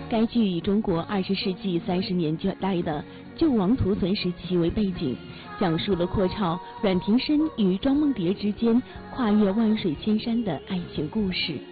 该剧以中国20世纪30年代的救亡图存时期为背景，讲述了阔绰阮廷琛与庄梦蝶之间跨越万水千山的爱情故事。